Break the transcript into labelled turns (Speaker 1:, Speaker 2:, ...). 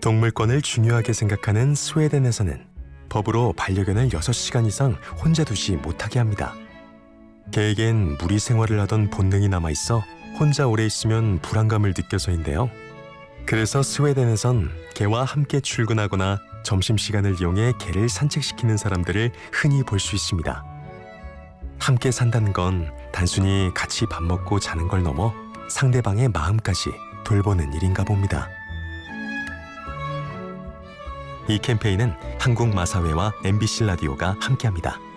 Speaker 1: 동물권을 중요하게 생각하는 스웨덴에서는 법으로 반려견을 6시간 이상 혼자 두지 못하게 합니다. 개에겐 무리 생활을 하던 본능이 남아있어 혼자 오래 있으면 불안감을 느껴서인데요. 그래서 스웨덴에선 개와 함께 출근하거나 점심시간을 이용해 개를 산책시키는 사람들을 흔히 볼 수 있습니다. 함께 산다는 건 단순히 같이 밥 먹고 자는 걸 넘어 상대방의 마음까지 돌보는 일인가 봅니다. 이 캠페인은 한국마사회와 MBC 라디오가 함께합니다.